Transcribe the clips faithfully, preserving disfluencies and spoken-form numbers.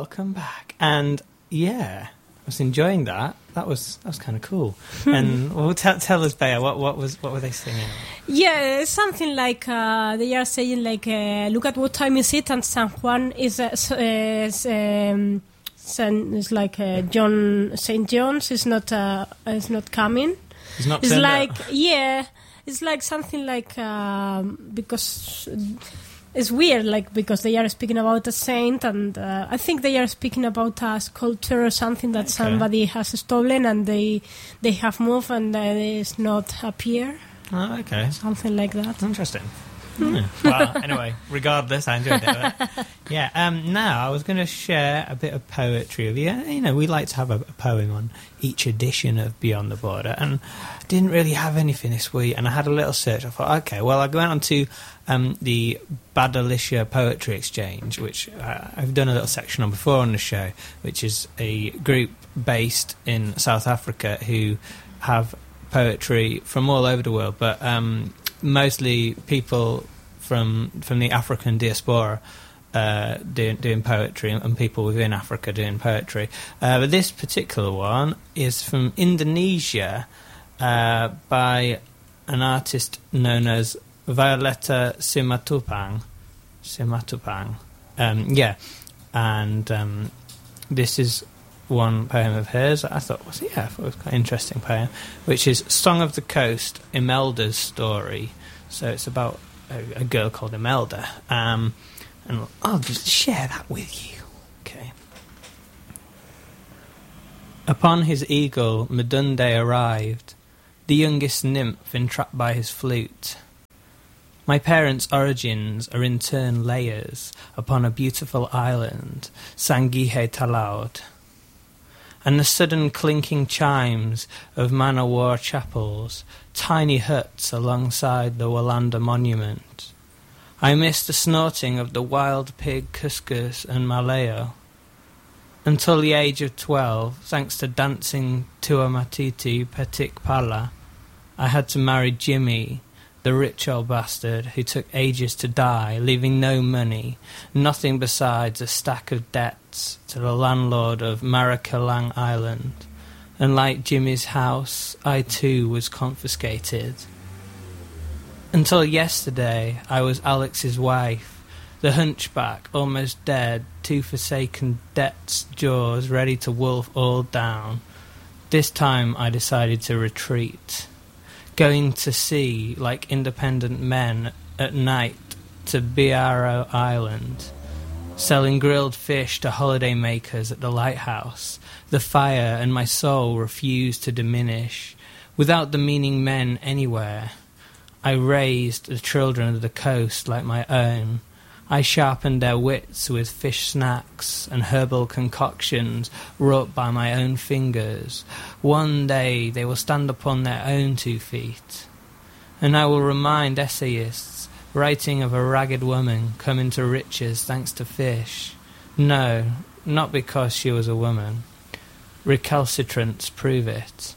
welcome back. And yeah, I was enjoying that. That was that was kind of cool. And well, tell, tell us, Bea, what what was what were they singing? Yeah, something like uh, they are saying like, uh, look at what time is it, and San Juan is uh, is, um, San, is like uh, John Saint John's is not uh, is not coming. It's not. It's like out. yeah, it's like something like um, because. It's weird, like, because they are speaking about a saint, and uh, I think they are speaking about a sculpture or something that okay. somebody has stolen, and they they have moved, and uh, it's not appear. Oh, okay. Something like that. Interesting. Hmm. Well, anyway, regardless, I enjoyed it. Yeah, um, now I was going to share a bit of poetry with you. You know, we like to have a, a poem on each edition of Beyond the Border, and I didn't really have anything this week, and I had a little search. I thought, okay, well, I went on to um, the Badalicia Poetry Exchange, which uh, I've done a little section on before on the show, which is a group based in South Africa who have poetry from all over the world, but um, mostly people from from the African diaspora uh, doing, doing poetry, and people within Africa doing poetry. Uh, but this particular one is from Indonesia uh, by an artist known as Violeta Simatupang. Simatupang. Um, yeah. And um, this is one poem of hers I thought was yeah I thought it was quite an interesting poem, which is Song of the Coast, Imelda's Story. So it's about a, a girl called Imelda, um, and I'll just share that with you. Okay. Upon his eagle Medunde arrived, the youngest nymph entrapped by his flute. My parents' origins are in turn layers upon a beautiful island, Sangihe Talaud. And the sudden clinking chimes of man-o'-war chapels, tiny huts alongside the Walanda monument. I miss the snorting of the wild pig Cuscus and Maleo. Until the age of twelve, thanks to dancing Tua Matiti Petik Pala, I had to marry Jimmy, the rich old bastard who took ages to die, leaving no money, nothing besides a stack of debts to the landlord of Marakalang Island. And like Jimmy's house, I too was confiscated. Until yesterday, I was Alex's wife, the hunchback, almost dead, two forsaken debt's jaws ready to wolf all down. This time I decided to retreat. Going to sea like independent men at night to Biaro Island, selling grilled fish to holiday makers at the lighthouse. The fire and my soul refused to diminish. Without demeaning men anywhere, I raised the children of the coast like my own. I sharpened their wits with fish snacks and herbal concoctions wrought by my own fingers. One day they will stand upon their own two feet. And I will remind essayists, writing of a ragged woman coming to riches thanks to fish. No, not because she was a woman. Recalcitrants prove it.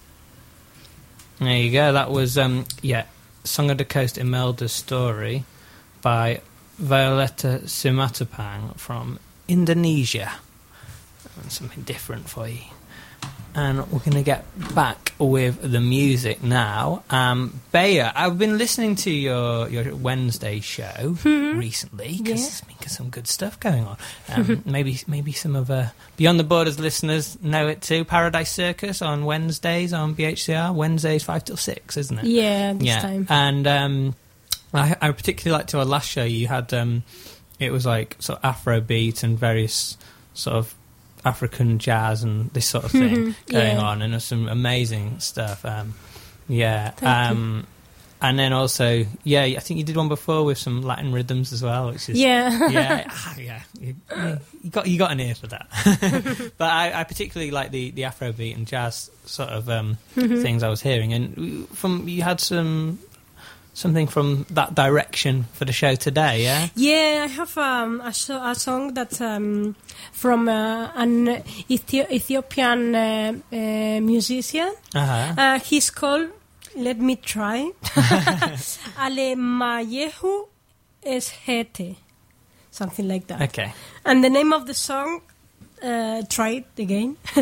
There you go, that was, um, yeah, Song of the Coast, Imelda's Story by Violeta Simatupang from Indonesia. And something different for you. And we're going to get back with the music now. Um, Bea, I've been listening to your, your Wednesday show mm-hmm. recently because yeah. there's been some good stuff going on. Um, maybe maybe some of uh, Beyond the Borders listeners know it too. Paradise Circus on Wednesdays on B H C R. Wednesdays five till six, isn't it? Yeah, this yeah. time. And Um, I, I particularly liked our last show. You had um, it was like sort of Afrobeat and various sort of African jazz and this sort of thing going yeah. on, and there's some amazing stuff. Um, yeah, Thank um, you. And then also, yeah, I think you did one before with some Latin rhythms as well, which is yeah, yeah, ah, yeah. You, you got you got an ear for that. But I, I particularly like the the Afrobeat and jazz sort of um, things I was hearing, and from you had some. Something from that direction for the show today, yeah? Yeah, I have um, a, so- a song that's um, from uh, an Ethi- Ethiopian uh, uh, musician. Uh-huh. Uh, he's called, let me try, Alemayehu Eshete, something like that. Okay. And the name of the song uh, try it again. uh,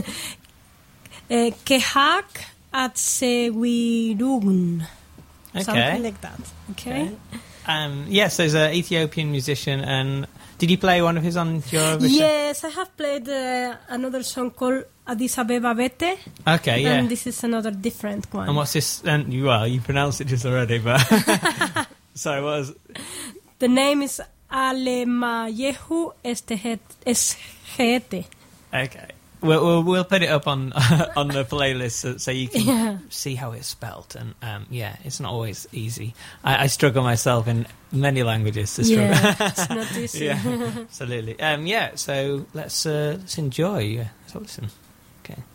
Kehak Atsewirun. Okay. Something like that. Okay. okay. Um, yes, there's an Ethiopian musician, and did you play one of his on Eurovision? Yes, I have played uh, another song called Addis Abeba Bete. Okay, yeah. And this is another different one. And what's this? And you, well, you pronounced it just already, but sorry, what was? The name is Alemayehu Esgete. Okay. We'll, we'll we'll put it up on on the playlist so, so you can yeah. see how it's spelt, and um, yeah, it's not always easy. I, I struggle myself in many languages to struggle. Yeah, it's not easy. Yeah, absolutely. Um, yeah, so let's uh, let's enjoy. Yeah, let's listen. Okay.